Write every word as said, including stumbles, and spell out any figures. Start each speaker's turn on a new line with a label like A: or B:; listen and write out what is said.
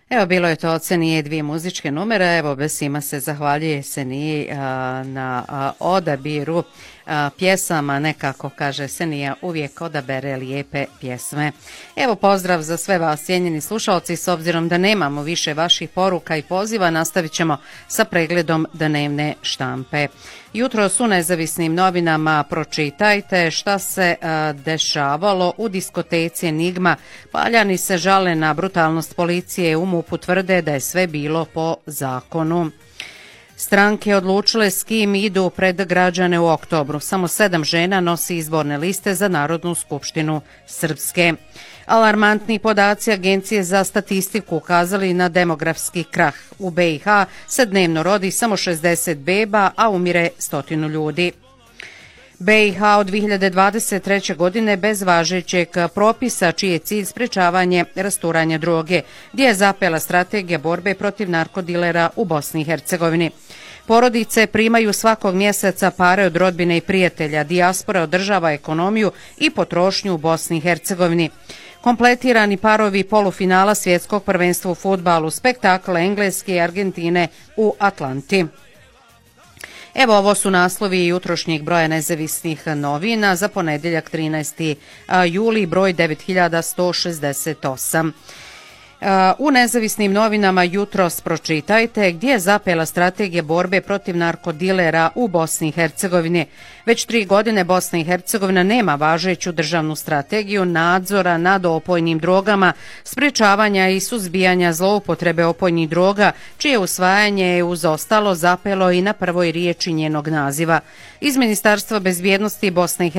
A: Evo, bilo je to od Senije dvije muzičke numere. Evo, Besima se zahvaljuje Seniji a, na a, odabiru a, pjesama. Nekako, kaže Senija, uvijek odabere lijepe pjesme. Evo, pozdrav za sve vas, cijenjeni slušalci. S obzirom da nemamo više vaših poruka i poziva, nastavit ćemo sa pregledom dnevne štampe. Jutros u nezavisnim novinama pročitajte šta se a, dešavalo u diskoteci Enigma. Paljani se žale na brutalnost policije, u MUP-u tvrde da je sve bilo po zakonu. Stranke odlučile s kim idu pred građane u oktobru. Samo sedam žena nosi izborne liste za Narodnu skupštinu Srpske. Alarmantni podaci Agencije za statistiku ukazali na demografski krah. U B i H se dnevno rodi samo šezdeset beba, a umire stotinu ljudi. B i H od dvije hiljade dvadeset treće. godine bez važećeg propisa, čiji je cilj sprečavanje rasturanja droge, gdje je zapela strategija borbe protiv narkodilera u Bosni i Hercegovini. Porodice primaju svakog mjeseca pare od rodbine i prijatelja, dijaspora održava ekonomiju i potrošnju u Bosni i Hercegovini. Kompletirani parovi polufinala svjetskog prvenstva u fudbalu, spektakl Engleske i Argentine u Atlanti. Evo, ovo su naslovi jutrošnjeg broja nezavisnih novina za ponedjeljak trinaesti juli, broj devet hiljada sto šezdeset osam. U nezavisnim novinama jutros pročitajte gdje je zapela strategija borbe protiv narkodilera u Bosni i Hercegovini. Već tri godine Bosna i Hercegovina nema važeću državnu strategiju nadzora nad opojnim drogama, sprečavanja i suzbijanja zloupotrebe opojnih droga, čije usvajanje je uz ostalo zapelo i na prvoj riječi njenog naziva. Iz Ministarstva bezbjednosti Bosne i Hercegovine